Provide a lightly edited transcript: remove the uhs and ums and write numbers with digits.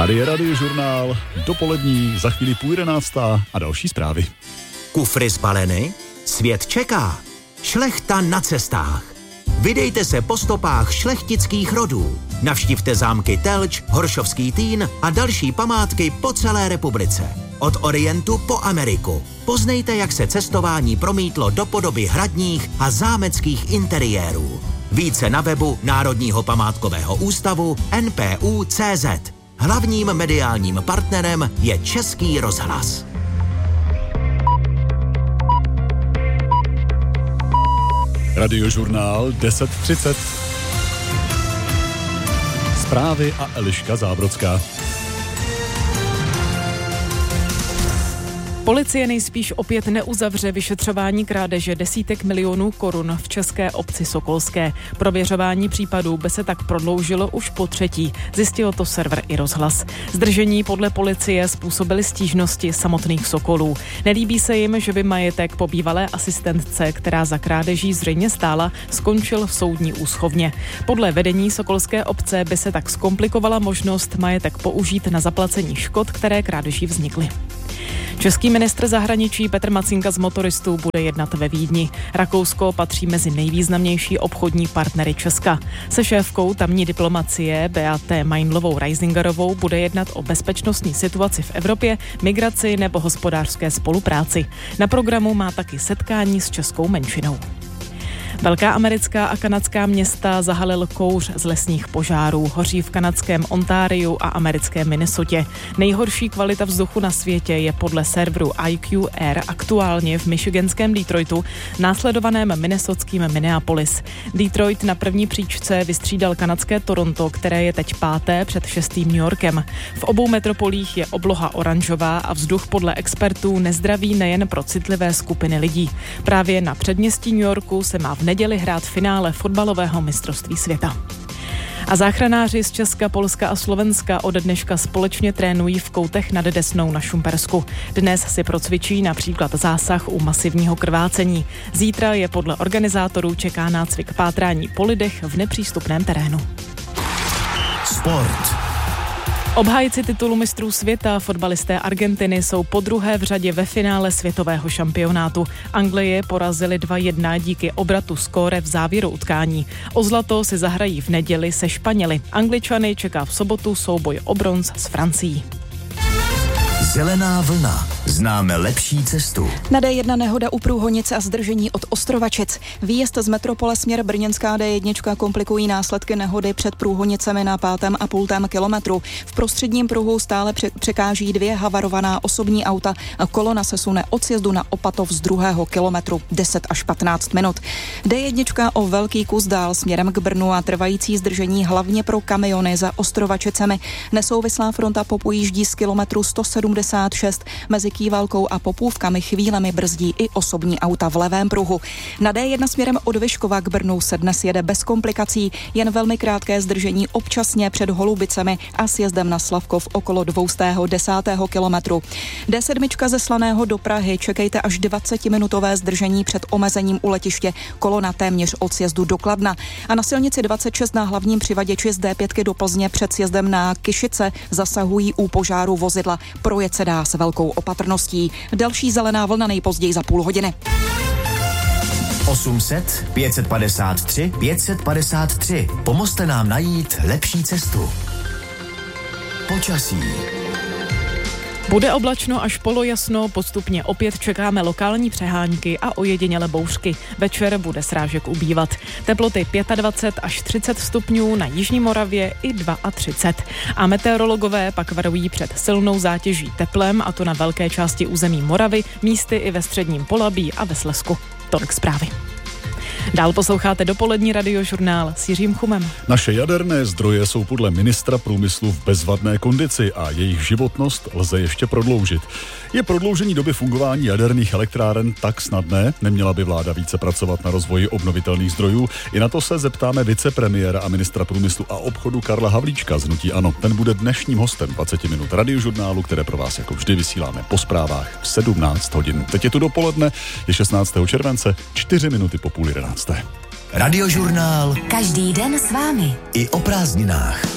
Tady je Radiožurnál, dopolední, za chvíli 10:30 a další zprávy. Kufry zbaleny? Svět čeká. Šlechta na cestách. Vydejte se po stopách šlechtických rodů. Navštivte zámky Telč, Horšovský Týn a další památky po celé republice. Od Orientu po Ameriku. Poznejte, jak se cestování promítlo do podoby hradních a zámeckých interiérů. Více na webu Národního památkového ústavu NPU.cz. Hlavním mediálním partnerem je Český rozhlas. Radiožurnál 10:30. Zprávy a Eliška Zábrodská. Policie nejspíš opět neuzavře vyšetřování krádeže desítek milionů korun v české obci Sokolské. Prověřování případů by se tak prodloužilo už po třetí, zjistil to server iRozhlas. Zdržení podle policie způsobily stížnosti samotných Sokolů. Nelíbí se jim, že by majetek po bývalé asistentce, která za krádeží zřejmě stála, skončil v soudní úschovně. Podle vedení Sokolské obce by se tak zkomplikovala možnost majetek použít na zaplacení škod, které krádeží vznikly. Český ministr zahraničí Petr Macínka z motoristů bude jednat ve Vídni. Rakousko patří mezi nejvýznamnější obchodní partnery Česka. Se šéfkou tamní diplomacie Beate Meindlovou-Reisingerovou bude jednat o bezpečnostní situaci v Evropě, migraci nebo hospodářské spolupráci. Na programu má taky setkání s českou menšinou. Velká americká a kanadská města zahalil kouř z lesních požárů. Hoří v kanadském Ontariu a americkém Minnesotě. Nejhorší kvalita vzduchu na světě je podle serveru IQ Air aktuálně v michiganském Detroitu, následovaném minnesotským Minneapolis. Detroit na první příčce vystřídal kanadské Toronto, které je teď 5. před 6. New Yorkem. V obou metropolích je obloha oranžová a vzduch podle expertů nezdravý nejen pro citlivé skupiny lidí. Právě na předměstí New Yorku se má v neděli hrát finále fotbalového mistrovství světa. A záchranáři z Česka, Polska a Slovenska od dneška společně trénují v Koutech nad Desnou na Šumpersku. Dnes si procvičí například zásah u masivního krvácení. Zítra je podle organizátorů čeká nácvik pátrání po lidech v nepřístupném terénu. Sport. Obhájci titulu mistrů světa, fotbalisté Argentiny, jsou podruhé v řadě ve finále světového šampionátu. Anglii porazili 2-1 díky obratu skóre v závěru utkání. O zlato si zahrají v neděli se Španěli. Angličany čeká v sobotu souboj o bronz s Francií. Zelená vlna. Známe lepší cestu. Na D1 nehoda u Průhonice a zdržení od Ostrovačic. Výjezd z metropole směr brněnská D1 komplikují následky nehody před Průhonicemi na 5,5 kilometru. V prostředním pruhu stále překáží 2 havarovaná osobní auta a kolona se sune od sjezdu na Opatov z 2. kilometru 10 až 15 minut. D1 o velký kus dál směrem k Brnu a trvající zdržení hlavně pro kamiony za Ostrovačicemi. Nesouvislá fronta popojíždí z kilometru 176 mezi Kývalkou a Popůvkami chvílemi brzdí i osobní auta v levém pruhu. Na D1 směrem od Vyškova k Brnu se dnes jede bez komplikací, jen velmi krátké zdržení občasně před Holubicemi a sjezdem na Slavkov okolo 210. kilometru. D7 ze Slaného do Prahy čekejte až 20-minutové zdržení před omezením u letiště, kolona téměř od sjezdu do Kladna. A na silnici 26 na hlavním přivaděči z D5 do Plzně před sjezdem na Kyšice zasahují u požáru vozidla. Projet se dá s velkou opatrností. Další zelená vlna nejpozději za půl hodiny. 800 553 553. Pomozte nám najít lepší cestu. Počasí. Bude oblačno až polojasno, postupně opět čekáme lokální přehánky a ojedinělé bouřky. Večer bude srážek ubývat. Teploty 25 až 30 stupňů, na jižní Moravě i 32. A meteorologové pak varují před silnou zátěží teplem, a to na velké části území Moravy, místy i ve středním Polabí a ve Slezsku. Tolik zprávy. Dál posloucháte dopolední Radiožurnál s Jiřím Chumem. Naše jaderné zdroje jsou podle ministra průmyslu v bezvadné kondici a jejich životnost lze ještě prodloužit. Je prodloužení doby fungování jaderných elektráren tak snadné? Neměla by vláda více pracovat na rozvoji obnovitelných zdrojů? I na to se zeptáme vicepremiéra a ministra průmyslu a obchodu Karla Havlíčka z hnutí ANO. Ten bude dnešním hostem 20 minut Radiožurnálu, které pro vás jako vždy vysíláme po zprávách v 17 hodin. Teď je tu dopoledne, je 16. července, 4 minuty po 10:30. Radiožurnál. Každý den s vámi. I o prázdninách.